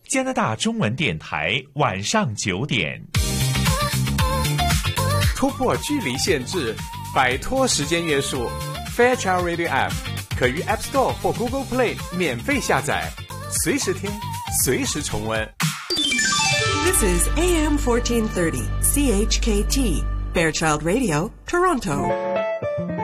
加拿大中文电台晚上9点。 突破距离限制，摆脱时间约束 ，Fairchild Radio App 可于 App Store 或 Google Play 免费下载，随时听，随时重温。 This is AM 1430 CHKT Fairchild Radio, Toronto.